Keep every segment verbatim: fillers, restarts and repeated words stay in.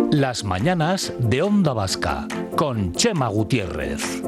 Las mañanas de Onda Vasca, con Chema Gutiérrez.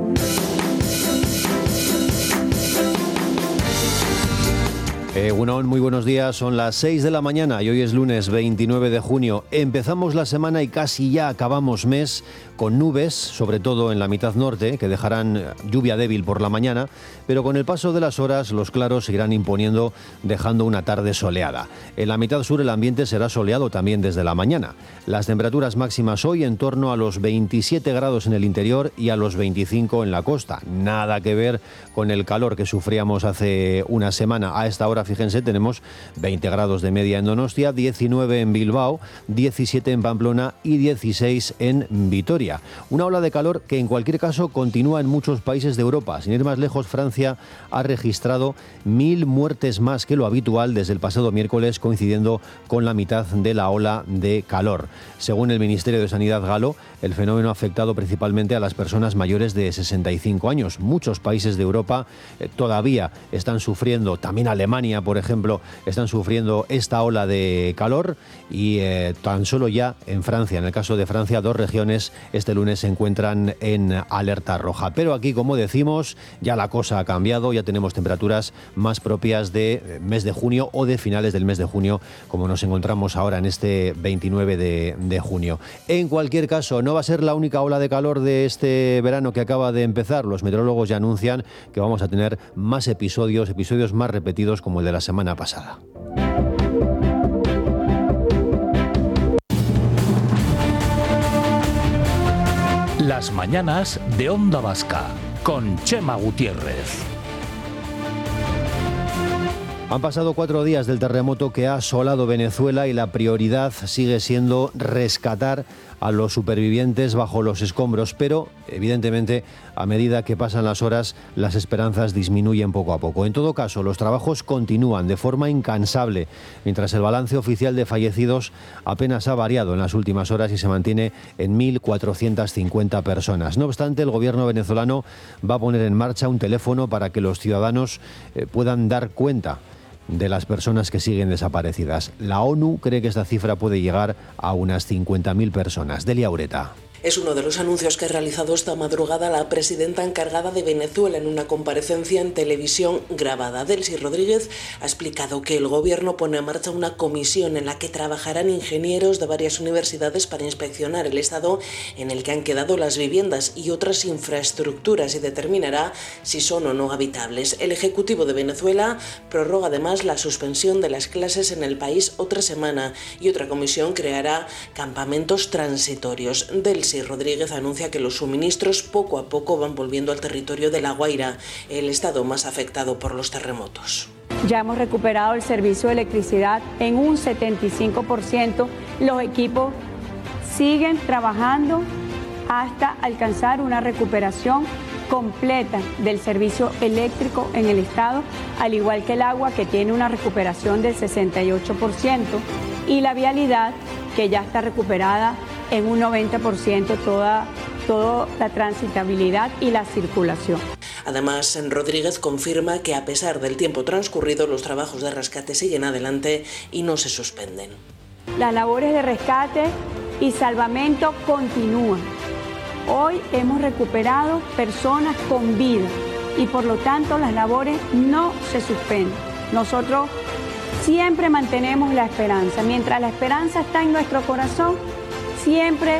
Eh, bueno, muy buenos días, son las seis de la mañana y hoy es lunes veintinueve de junio. Empezamos la semana y casi ya acabamos mes con nubes, sobre todo en la mitad norte, que dejarán lluvia débil por la mañana, pero con el paso de las horas los claros se irán imponiendo, dejando una tarde soleada. En la mitad sur el ambiente será soleado también desde la mañana. Las temperaturas máximas hoy en torno a los veintisiete grados en el interior y a los veinticinco en la costa. Nada que ver con el calor que sufríamos hace una semana. A esta hora, fíjense, tenemos veinte grados de media en Donostia, diecinueve en Bilbao, diecisiete en Pamplona y dieciséis en Vitoria. Una ola de calor que en cualquier caso continúa en muchos países de Europa. Sin ir más lejos, Francia ha registrado mil muertes más que lo habitual desde el pasado miércoles, coincidiendo con la mitad de la ola de calor. Según el Ministerio de Sanidad galo, el fenómeno ha afectado principalmente a las personas mayores de sesenta y cinco años. Muchos países de Europa eh, todavía están sufriendo, también Alemania, por ejemplo, están sufriendo esta ola de calor y eh, tan solo ya en Francia, en el caso de Francia, dos regiones este lunes se encuentran en alerta roja. Pero aquí, como decimos, ya la cosa ha cambiado, ya tenemos temperaturas más propias de mes de junio o de finales del mes de junio, como nos encontramos ahora en este veintinueve de junio. En cualquier caso, no va a ser la única ola de calor de este verano que acaba de empezar. Los meteorólogos ya anuncian que vamos a tener más episodios, episodios más repetidos como el de la semana pasada. Las mañanas de Onda Vasca, con Chema Gutiérrez. Han pasado cuatro días del terremoto que ha asolado Venezuela y la prioridad sigue siendo rescatar a los supervivientes bajo los escombros, pero evidentemente a medida que pasan las horas las esperanzas disminuyen poco a poco. En todo caso, los trabajos continúan de forma incansable, mientras el balance oficial de fallecidos apenas ha variado en las últimas horas y se mantiene en mil cuatrocientas cincuenta personas. No obstante, el gobierno venezolano va a poner en marcha un teléfono para que los ciudadanos eh, puedan dar cuenta de las personas que siguen desaparecidas. La ONU cree que esta cifra puede llegar a unas cincuenta mil personas. Delia Ureta. Es uno de los anuncios que ha realizado esta madrugada la presidenta encargada de Venezuela en una comparecencia en televisión grabada. Delcy Rodríguez ha explicado que el gobierno pone en marcha una comisión en la que trabajarán ingenieros de varias universidades para inspeccionar el estado en el que han quedado las viviendas y otras infraestructuras y determinará si son o no habitables. El Ejecutivo de Venezuela prorroga además la suspensión de las clases en el país otra semana y otra comisión creará campamentos transitorios. Delcy Rodríguez anuncia que los suministros poco a poco van volviendo al territorio de La Guaira, el estado más afectado por los terremotos. Ya hemos recuperado el servicio de electricidad en un setenta y cinco por ciento. Los equipos siguen trabajando hasta alcanzar una recuperación completa del servicio eléctrico en el estado, al igual que el agua, que tiene una recuperación del sesenta y ocho por ciento, y la vialidad, que ya está recuperada en un noventa por ciento toda, toda la transitabilidad y la circulación. Además, Rodríguez confirma que a pesar del tiempo transcurrido, los trabajos de rescate siguen adelante y no se suspenden. Las labores de rescate y salvamento continúan. Hoy hemos recuperado personas con vida y por lo tanto las labores no se suspenden. Nosotros siempre mantenemos la esperanza. Mientras la esperanza está en nuestro corazón, siempre